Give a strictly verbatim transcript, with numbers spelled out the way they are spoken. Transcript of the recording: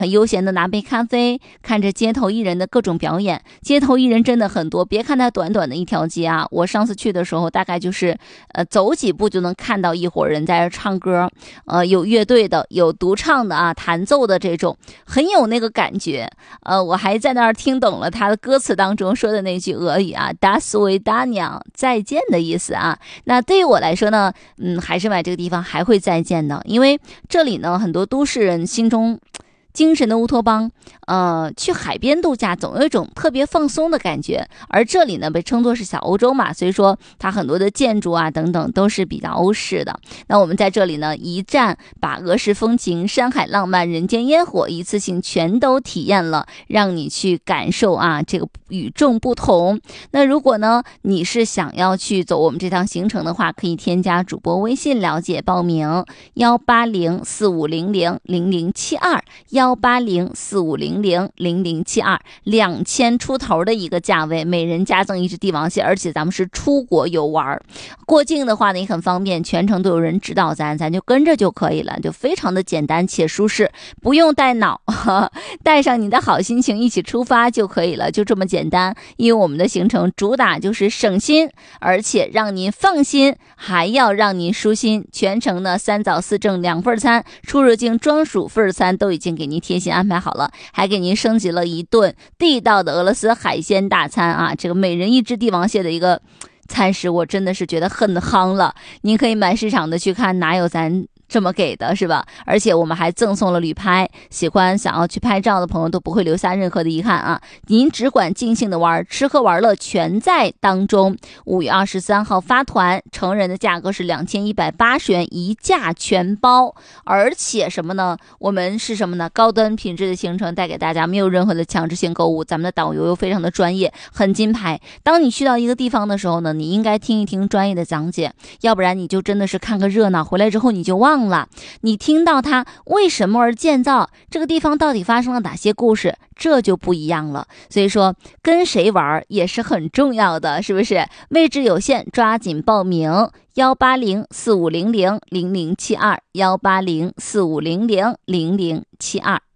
很悠闲的拿杯咖啡，看着街头艺人的各种表演。街头艺人真的很多，别看它短短的一条街啊，我上次去的时候大概就是呃走几步就能看到一伙人在这唱歌，呃有乐队的，有独唱的啊，弹奏的这种，很有那个感觉。呃我还在那儿听懂了他的歌词当中说的那句俄语啊 Das Vidania 再见的意思啊。那对于我来说呢，嗯还是买这个地方还会再见的，因为这里呢很多都市人心中精神的乌托邦，呃，去海边度假总有一种特别放松的感觉，而这里呢被称作是小欧洲嘛，所以说它很多的建筑啊等等都是比较欧式的。那我们在这里呢一站把俄式风情、山海浪漫、人间烟火一次性全都体验了，让你去感受啊这个与众不同。那如果呢你是想要去走我们这趟行程的话，可以添加主播微信了解报名幺八零四五零零零零七二幺八零四五零零零零七二，两千出头的一个价位，每人加赠一只帝王蟹，而且咱们是出国游玩，过境的话呢也很方便，全程都有人指导咱，咱就跟着就可以了，就非常的简单且舒适，不用带脑，呵呵带上你的好心情一起出发就可以了，就这么简单。因为我们的行程主打就是省心，而且让您放心，还要让您舒心。全程呢三早四正两份餐，出入境专属份餐都已经给您贴心安排好了，还给您升级了一顿地道的俄罗斯海鲜大餐啊！这个每人一只帝王蟹的一个餐食，我真的是觉得很夯了。您可以买市场的去看，哪有咱这么给的，是吧？而且我们还赠送了旅拍，喜欢想要去拍照的朋友都不会留下任何的遗憾啊！您只管尽兴的玩，吃喝玩乐全在当中。五月二十三号发团，成人的价格是两千一百八十元，一价全包。而且什么呢？我们是什么呢？高端品质的行程带给大家，没有任何的强制性购物。咱们的导游又非常的专业，很金牌。当你去到一个地方的时候呢，你应该听一听专业的讲解，要不然你就真的是看个热闹，回来之后你就忘了。了你听到它为什么而建造，这个地方到底发生了哪些故事，这就不一样了。所以说跟谁玩也是很重要的，是不是？位置有限，抓紧报名幺八零四五零零零零七二幺八零四五零零零零七二。